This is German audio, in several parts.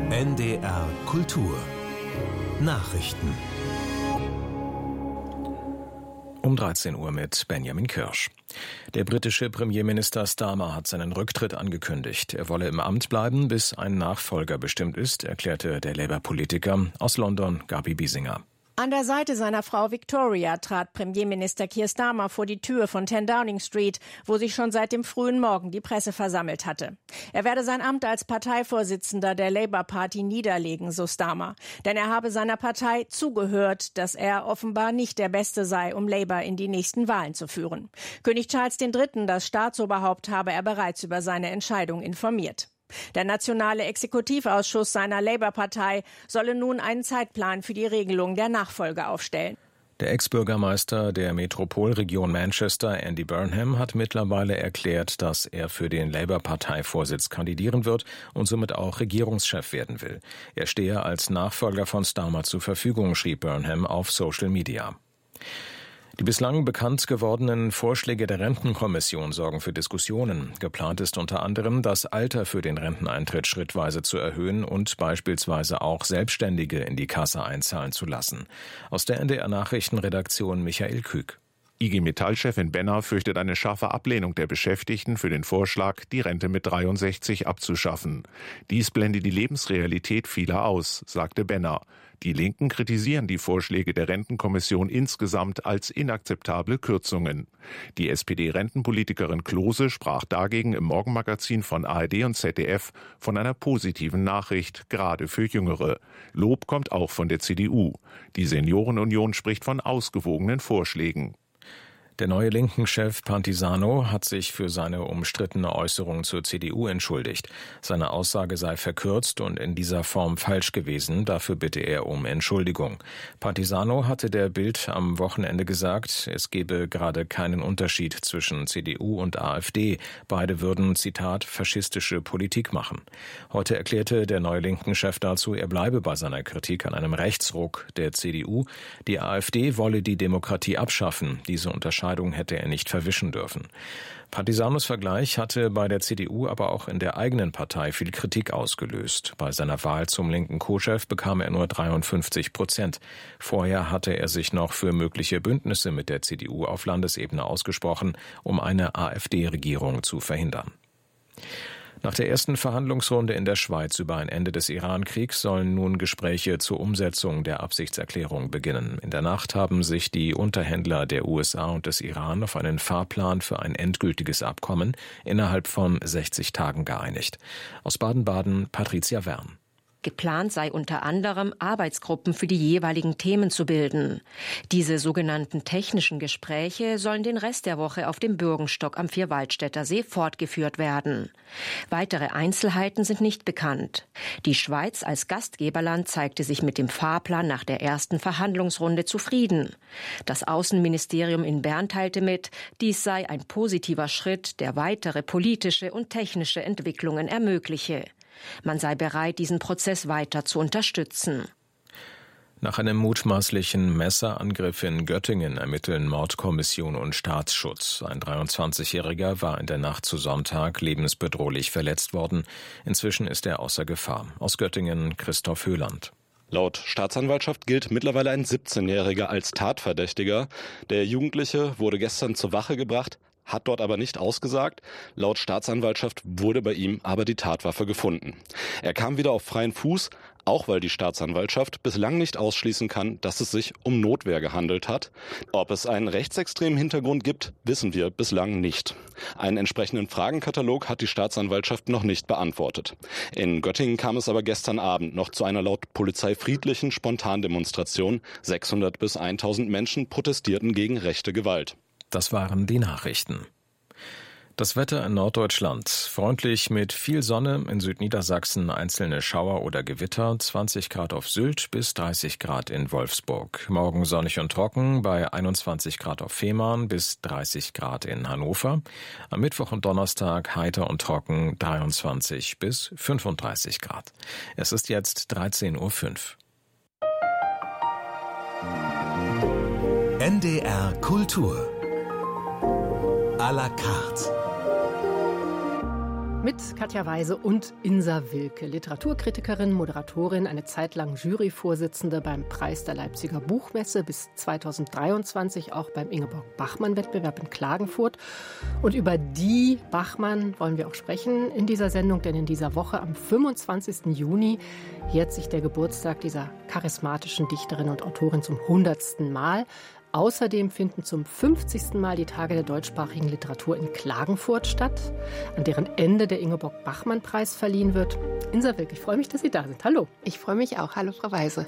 NDR Kultur Nachrichten Um 13 Uhr mit Benjamin Kirsch. Der britische Premierminister Starmer hat seinen Rücktritt angekündigt. Er wolle im Amt bleiben, bis ein Nachfolger bestimmt ist, erklärte der Labour-Politiker. Aus London Gabi Biesinger. An der Seite seiner Frau Victoria trat Premierminister Keir Starmer vor die Tür von 10 Downing Street, wo sich schon seit dem frühen Morgen die Presse versammelt hatte. Er werde sein Amt als Parteivorsitzender der Labour Party niederlegen, so Starmer. Denn er habe seiner Partei zugehört, dass er offenbar nicht der Beste sei, um Labour in die nächsten Wahlen zu führen. König Charles III., das Staatsoberhaupt, habe er bereits über seine Entscheidung informiert. Der nationale Exekutivausschuss seiner Labour-Partei solle nun einen Zeitplan für die Regelung der Nachfolge aufstellen. Der Ex-Bürgermeister der Metropolregion Manchester, Andy Burnham, hat mittlerweile erklärt, dass er für den Labour-Parteivorsitz kandidieren wird und somit auch Regierungschef werden will. Er stehe als Nachfolger von Starmer zur Verfügung, schrieb Burnham auf Social Media. Die bislang bekannt gewordenen Vorschläge der Rentenkommission sorgen für Diskussionen. Geplant ist unter anderem, das Alter für den Renteneintritt schrittweise zu erhöhen und beispielsweise auch Selbstständige in die Kasse einzahlen zu lassen. Aus der NDR-Nachrichtenredaktion Michael Kück. IG Metall-Chefin Benner fürchtet eine scharfe Ablehnung der Beschäftigten für den Vorschlag, die Rente mit 63 abzuschaffen. Dies blende die Lebensrealität vieler aus, sagte Benner. Die Linken kritisieren die Vorschläge der Rentenkommission insgesamt als inakzeptable Kürzungen. Die SPD-Rentenpolitikerin Klose sprach dagegen im Morgenmagazin von ARD und ZDF von einer positiven Nachricht, gerade für Jüngere. Lob kommt auch von der CDU. Die Seniorenunion spricht von ausgewogenen Vorschlägen. Der neue Linken-Chef Pantisano hat sich für seine umstrittene Äußerung zur CDU entschuldigt. Seine Aussage sei verkürzt und in dieser Form falsch gewesen. Dafür bitte er um Entschuldigung. Pantisano hatte der Bild am Wochenende gesagt, es gebe gerade keinen Unterschied zwischen CDU und AfD. Beide würden, Zitat, faschistische Politik machen. Heute erklärte der neue Linken-Chef dazu, er bleibe bei seiner Kritik an einem Rechtsruck der CDU. Die AfD wolle die Demokratie abschaffen. Diese Unterscheidung hätte er nicht verwischen dürfen. Pantisanos Vergleich hatte bei der CDU, aber auch in der eigenen Partei viel Kritik ausgelöst. Bei seiner Wahl zum linken Co-Chef bekam er nur 53%. Vorher hatte er sich noch für mögliche Bündnisse mit der CDU auf Landesebene ausgesprochen, um eine AfD-Regierung zu verhindern. Nach der ersten Verhandlungsrunde in der Schweiz über ein Ende des Iran-Kriegs sollen nun Gespräche zur Umsetzung der Absichtserklärung beginnen. In der Nacht haben sich die Unterhändler der USA und des Iran auf einen Fahrplan für ein endgültiges Abkommen innerhalb von 60 Tagen geeinigt. Aus Baden-Baden Patricia Wern. Geplant sei unter anderem, Arbeitsgruppen für die jeweiligen Themen zu bilden. Diese sogenannten technischen Gespräche sollen den Rest der Woche auf dem Bürgenstock am Vierwaldstätter See fortgeführt werden. Weitere Einzelheiten sind nicht bekannt. Die Schweiz als Gastgeberland zeigte sich mit dem Fahrplan nach der ersten Verhandlungsrunde zufrieden. Das Außenministerium in Bern teilte mit, dies sei ein positiver Schritt, der weitere politische und technische Entwicklungen ermögliche. Man sei bereit, diesen Prozess weiter zu unterstützen. Nach einem mutmaßlichen Messerangriff in Göttingen ermitteln Mordkommission und Staatsschutz. Ein 23-Jähriger war in der Nacht zu Sonntag lebensbedrohlich verletzt worden. Inzwischen ist er außer Gefahr. Aus Göttingen Christoph Höhland. Laut Staatsanwaltschaft gilt mittlerweile ein 17-Jähriger als Tatverdächtiger. Der Jugendliche wurde gestern zur Wache gebracht, hat dort aber nicht ausgesagt. Laut Staatsanwaltschaft wurde bei ihm aber die Tatwaffe gefunden. Er kam wieder auf freien Fuß, auch weil die Staatsanwaltschaft bislang nicht ausschließen kann, dass es sich um Notwehr gehandelt hat. Ob es einen rechtsextremen Hintergrund gibt, wissen wir bislang nicht. Einen entsprechenden Fragenkatalog hat die Staatsanwaltschaft noch nicht beantwortet. In Göttingen kam es aber gestern Abend noch zu einer laut Polizei friedlichen Spontandemonstration. 600 bis 1000 Menschen protestierten gegen rechte Gewalt. Das waren die Nachrichten. Das Wetter in Norddeutschland. Freundlich mit viel Sonne, in Südniedersachsen einzelne Schauer oder Gewitter, 20 Grad auf Sylt bis 30 Grad in Wolfsburg. Morgen sonnig und trocken bei 21 Grad auf Fehmarn bis 30 Grad in Hannover. Am Mittwoch und Donnerstag heiter und trocken 23 bis 35 Grad. Es ist jetzt 13:05 Uhr. NDR Kultur à la carte. mit Katja Weise und Insa Wilke, Literaturkritikerin, Moderatorin, eine Zeit lang Juryvorsitzende beim Preis der Leipziger Buchmesse, bis 2023 auch beim Ingeborg-Bachmann-Wettbewerb in Klagenfurt. Und über die Bachmann wollen wir auch sprechen in dieser Sendung, denn in dieser Woche am 25. Juni jährt sich der Geburtstag dieser charismatischen Dichterin und Autorin zum 100. Mal. Außerdem finden zum 50. Mal die Tage der deutschsprachigen Literatur in Klagenfurt statt, an deren Ende der Ingeborg-Bachmann-Preis verliehen wird. Insa Wilke, ich freue mich, dass Sie da sind. Hallo. Ich freue mich auch. Hallo, Frau Weise.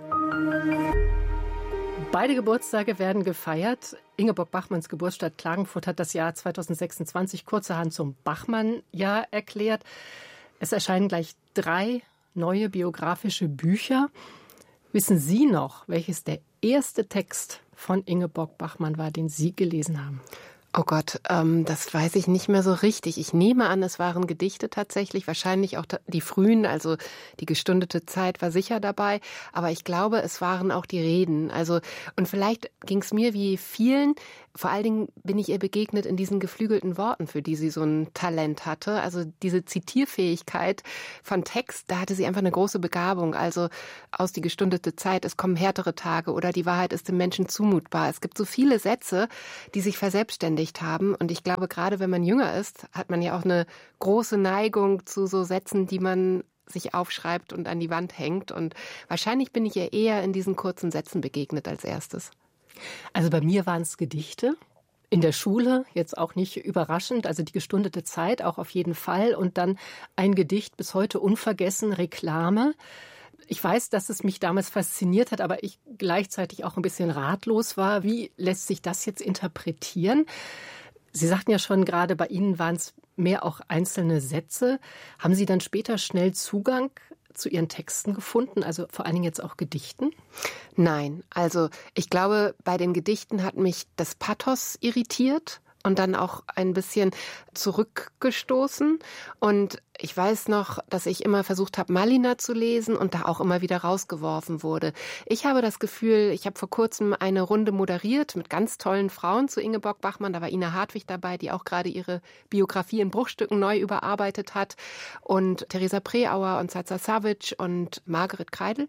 Beide Geburtstage werden gefeiert. Ingeborg Bachmanns Geburtsstadt Klagenfurt hat das Jahr 2026 kurzerhand zum Bachmann-Jahr erklärt. Es erscheinen gleich 3 neue biografische Bücher. Wissen Sie noch, welches der erste Text von Ingeborg Bachmann war, den Sie gelesen haben? Oh Gott, das weiß ich nicht mehr so richtig. Ich nehme an, es waren Gedichte tatsächlich, wahrscheinlich auch die frühen, also die gestundete Zeit war sicher dabei. Aber ich glaube, es waren auch die Reden. Also, und vielleicht ging es mir wie vielen. Vor allen Dingen bin ich ihr begegnet in diesen geflügelten Worten, für die sie so ein Talent hatte. Also diese Zitierfähigkeit von Text, da hatte sie einfach eine große Begabung. Also aus die gestundete Zeit, es kommen härtere Tage oder die Wahrheit ist dem Menschen zumutbar. Es gibt so viele Sätze, die sich verselbstständigt haben. Und ich glaube, gerade wenn man jünger ist, hat man ja auch eine große Neigung zu so Sätzen, die man sich aufschreibt und an die Wand hängt. Und wahrscheinlich bin ich ihr eher in diesen kurzen Sätzen begegnet als erstes. Also bei mir waren es Gedichte. In der Schule, jetzt auch nicht überraschend, also die gestundete Zeit auch auf jeden Fall. Und dann ein Gedicht, bis heute unvergessen, Reklame. Ich weiß, dass es mich damals fasziniert hat, aber ich gleichzeitig auch ein bisschen ratlos war. Wie lässt sich das jetzt interpretieren? Sie sagten ja schon gerade, bei Ihnen waren es mehr auch einzelne Sätze. Haben Sie dann später schnell Zugang zu Ihren Texten gefunden, also vor allen Dingen jetzt auch Gedichten? Nein, also ich glaube, bei den Gedichten hat mich das Pathos irritiert und dann auch ein bisschen zurückgestoßen. Und ich weiß noch, dass ich immer versucht habe, Malina zu lesen und da auch immer wieder rausgeworfen wurde. Ich habe das Gefühl, ich habe vor kurzem eine Runde moderiert mit ganz tollen Frauen zu Ingeborg Bachmann. Da war Ina Hartwig dabei, die auch gerade ihre Biografie in Bruchstücken neu überarbeitet hat. Und Theresa Preauer und Zaza Savic und Margret Kreidel.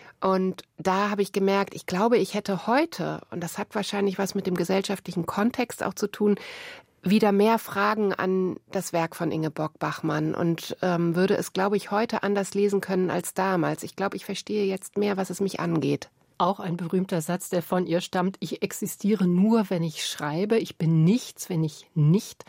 Und da habe ich gemerkt, ich glaube, ich hätte heute, und das hat wahrscheinlich was mit dem gesellschaftlichen Kontext auch zu tun, wieder mehr Fragen an das Werk von Ingeborg Bachmann und würde es, glaube ich, heute anders lesen können als damals. Ich glaube, ich verstehe jetzt mehr, was es mich angeht. Auch ein berühmter Satz, der von ihr stammt: Ich existiere nur, wenn ich schreibe. Ich bin nichts, wenn ich nicht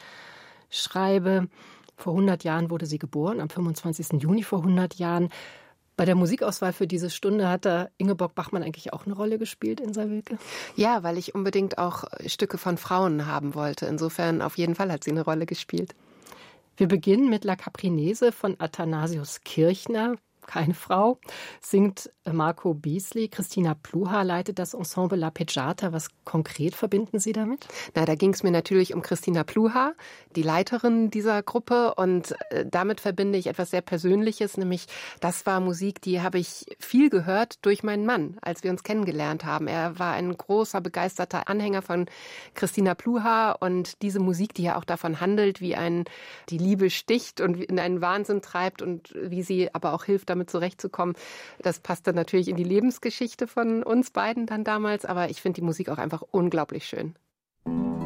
schreibe. Vor 100 Jahren wurde sie geboren, am 25. Juni vor 100 Jahren. Bei der Musikauswahl für diese Stunde hat da Ingeborg Bachmann eigentlich auch eine Rolle gespielt, Insa Wilke? Ja, weil ich unbedingt auch Stücke von Frauen haben wollte. Insofern auf jeden Fall hat sie eine Rolle gespielt. Wir beginnen mit La Caprinese von Athanasius Kirchner. Keine Frau, singt Marco Beasley. Christina Pluhar leitet das Ensemble La Peggiata. Was konkret verbinden Sie damit? Na, da ging es mir natürlich um Christina Pluhar, die Leiterin dieser Gruppe. Und damit verbinde ich etwas sehr Persönliches, nämlich das war Musik, die habe ich viel gehört durch meinen Mann, als wir uns kennengelernt haben. Er war ein großer, begeisterter Anhänger von Christina Pluhar. Und diese Musik, die ja auch davon handelt, wie einen die Liebe sticht und in einen Wahnsinn treibt und wie sie aber auch hilft, damit zurechtzukommen. Das passt dann natürlich in die Lebensgeschichte von uns beiden dann damals, aber ich finde die Musik auch einfach unglaublich schön.